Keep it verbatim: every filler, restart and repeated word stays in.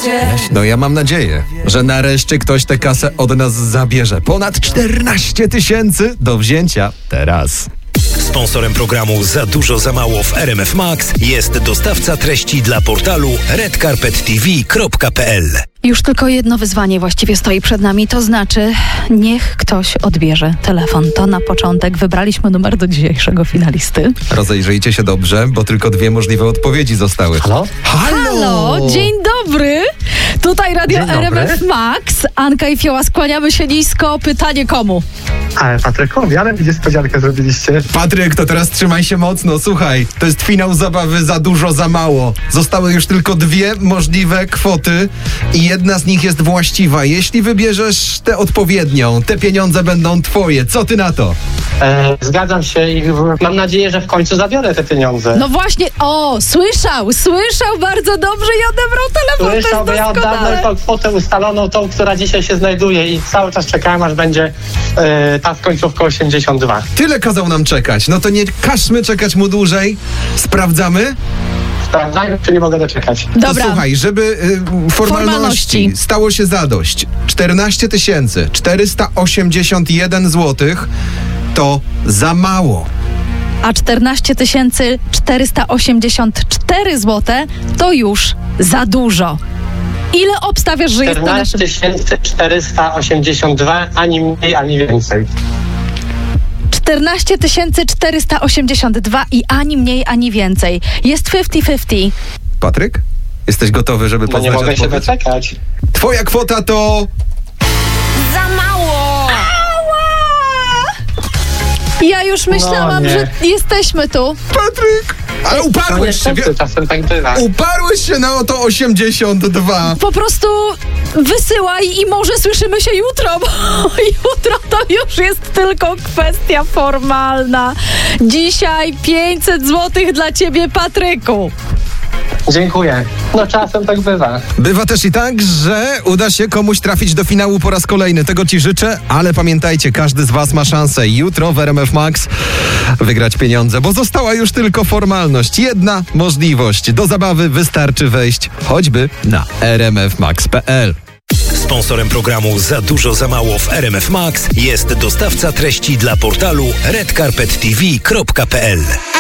No ja mam nadzieję, że nareszcie ktoś tę kasę od nas zabierze. Ponad czternaście tysięcy do wzięcia teraz. Sponsorem programu Za dużo, za mało w R M F Max jest dostawca treści dla portalu red carpet t v kropka p l. Już tylko jedno wyzwanie właściwie stoi przed nami, to znaczy niech ktoś odbierze telefon. To na początek wybraliśmy numer do dzisiejszego finalisty. Rozejrzyjcie się dobrze, bo tylko dwie możliwe odpowiedzi zostały. Halo? Halo! Halo, dzień dobry. Tutaj Radio Dzień dobry. R M F Max. Anka i Fioła, skłaniamy się nisko. Pytanie komu? Ale Patrykowi, ale niespodziankę zrobiliście. Patryk, to teraz trzymaj się mocno. Słuchaj, to jest finał zabawy Za dużo, za mało. Zostały już tylko dwie możliwe kwoty i jedna z nich jest właściwa. Jeśli wybierzesz tę odpowiednią, te pieniądze będą twoje. Co ty na to? E, zgadzam się i mam nadzieję, że w końcu zabiorę te pieniądze. No właśnie, o, słyszał, słyszał bardzo dobrze i odebrał telefon. Słyszał, to bo jest ja oddam doskonale. tą kwotę ustaloną, tą, która dzisiaj się znajduje i cały czas czekałem, aż będzie e, ta z końcówką osiemdziesiąt dwa. Tyle kazał nam czekać. No to nie każmy czekać mu dłużej. Sprawdzamy. Sprawdzajmy, czy nie mogę doczekać. To Dobra. słuchaj, żeby y, formalności, Formalności. stało się zadość. czternaście tysięcy czterysta osiemdziesiąt jeden złotych to za mało. A czternaście tysięcy czterysta osiemdziesiąt cztery złote to już za dużo. Ile obstawiasz, że jest na czternaście naszym... tysięcy czterysta osiemdziesiąt dwa, ani mniej, ani więcej. czternaście tysięcy czterysta osiemdziesiąt dwa i ani mniej, ani więcej. Jest pięćdziesiąt pięćdziesiąt. Patryk? Jesteś gotowy, żeby No poznać nie mogę się odpowiedź? doczekać. Twoja kwota to... Za mało! Ja już myślałam, nie. że jesteśmy tu. Patryk! Ale No uparłeś się. niestety, czasem tak bywa. Uparłeś się na oto osiemdziesiąt dwa. Po prostu wysyłaj i może słyszymy się jutro, bo jutro to już jest tylko kwestia formalna. Dzisiaj pięćset złotych dla ciebie, Patryku. Dziękuję. No czasem tak bywa. Bywa też i tak, że uda się komuś trafić do finału po raz kolejny. Tego ci życzę, ale pamiętajcie, każdy z was ma szansę jutro w R M F Max wygrać pieniądze, bo została już tylko formalność. Jedna możliwość. Do zabawy wystarczy wejść choćby na r m f max kropka p l. Sponsorem programu Za dużo, za mało w R M F Max jest dostawca treści dla portalu red carpet t v kropka p l.